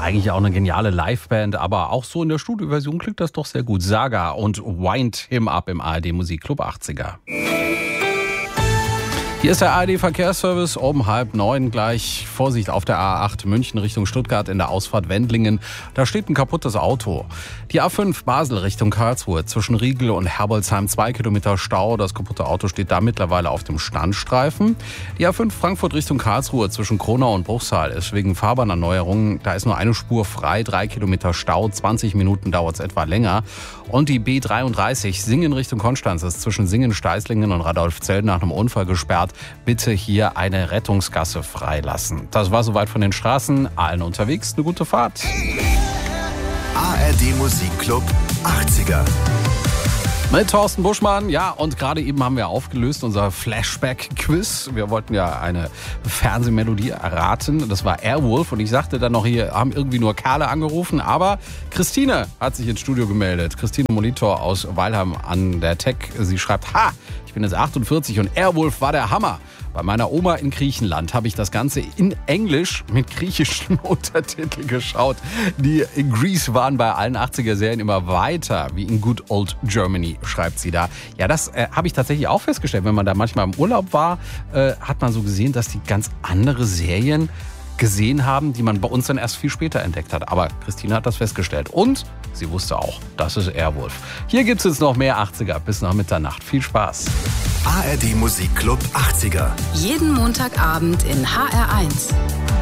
eigentlich auch eine geniale Liveband, aber auch so in der Studioversion klingt das doch sehr gut. Saga und Wind Him Up im ARD Musikclub 80er. Hier ist der ARD-Verkehrsservice um 8:30 gleich. Vorsicht auf der A8 München Richtung Stuttgart in der Ausfahrt Wendlingen. Da steht ein kaputtes Auto. Die A5 Basel Richtung Karlsruhe zwischen Riegel und Herbolzheim 2 Kilometer Stau. Das kaputte Auto steht da mittlerweile auf dem Standstreifen. Die A5 Frankfurt Richtung Karlsruhe zwischen Kronau und Bruchsal ist wegen Fahrbahnerneuerungen. Da ist nur eine Spur frei, 3 Kilometer Stau, 20 Minuten dauert es etwa länger. Und die B33 Singen Richtung Konstanz ist zwischen Singen, Steißlingen und Radolfzell nach einem Unfall gesperrt. Bitte hier eine Rettungsgasse freilassen. Das war soweit von den Straßen. Allen unterwegs eine gute Fahrt. ARD Musikclub 80er. Mit Thorsten Buschmann, ja, und gerade eben haben wir aufgelöst unser Flashback-Quiz. Wir wollten ja eine Fernsehmelodie erraten. Das war Airwolf und ich sagte dann noch, hier haben irgendwie nur Kerle angerufen, aber Christine hat sich ins Studio gemeldet. Christine Molitor aus Weilheim an der Tech. Sie schreibt, ich bin jetzt 48 und Airwolf war der Hammer. Bei meiner Oma in Griechenland habe ich das Ganze in Englisch mit griechischen Untertiteln geschaut. Die in Greece waren bei allen 80er-Serien immer weiter, wie in Good Old Germany, schreibt sie da. Ja, das habe ich tatsächlich auch festgestellt. Wenn man da manchmal im Urlaub war, hat man so gesehen, dass die ganz andere Serien gesehen haben, die man bei uns dann erst viel später entdeckt hat. Aber Christine hat das festgestellt. Und sie wusste auch, das ist Airwolf. Hier gibt es jetzt noch mehr 80er bis nach Mitternacht. Viel Spaß. ARD Musikclub 80er. Jeden Montagabend in HR1.